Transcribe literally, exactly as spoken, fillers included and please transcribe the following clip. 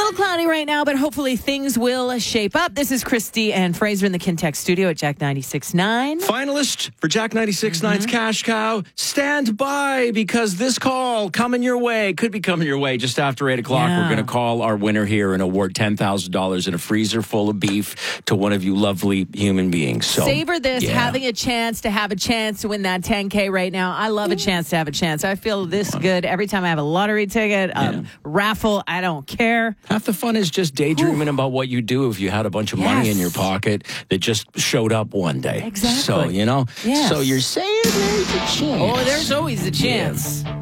little cloudy right now, but hopefully things will shape up. This is Christy and Fraser in the Kintex studio at Jack ninety-six point nine. Finalist for Jack ninety-six point nine's mm-hmm. Cash Cow. Stand by, because this call coming your way, could be coming your way just after eight o'clock. Yeah. We're going to call our winner here and award ten thousand dollars in a freezer full of beef to one of you lovely human beings. So savor this, yeah. having a chance to have a chance to win that ten K right now. I love a chance to have a chance. I feel this good every time I have a lottery ticket, a yeah. raffle. I don't care. Half the fun is just daydreaming Ooh. about what you do if you had a bunch of yes. money in your pocket that just showed up one day. Exactly. So, you know, yes. so you're saying there's a chance. Oh, there's always a chance. Yeah.